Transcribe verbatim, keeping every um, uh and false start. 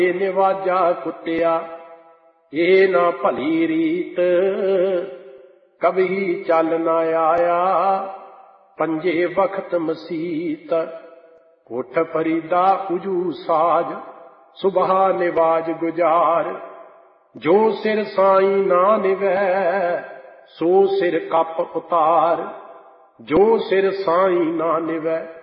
ਨਿਵਾਜਾ ਕੁੱਟਿਆ ਇਹ ਨਾ ਭਲੀ ਰੀਤ, ਕਭੀ ਚੱਲ ਨਾ ਆਇਆ ਪੰਜੇ ਵਖਤ ਮਸੀਤ। ਉੱਠ ਫਰੀਦਾ ਉਜੂ ਸਾਜ ਸੁਬਹਾ ਨਿਵਾਜ ਗੁਜ਼ਾਰ, ਜੋ ਸਿਰ ਸਾਈਂ ਨਾ ਨਿਵੈ ਸੋ ਸਿਰ ਕੱਪ ਉਤਾਰ, ਜੋ ਸਿਰ ਸਾਈਂ ਨਾ ਨਿਵੈ